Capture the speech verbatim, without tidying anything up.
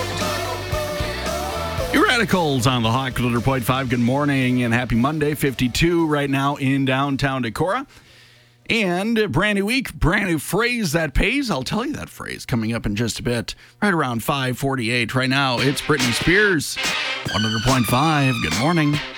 Radicals on the Hot one hundred point five. Good morning and happy Monday. fifty-two right now in downtown Decorah. And a brand new week, brand new phrase that pays. I'll tell you that phrase coming up in just a bit, right around five forty-eight. Right now, it's Britney Spears, one hundred point five. Good morning.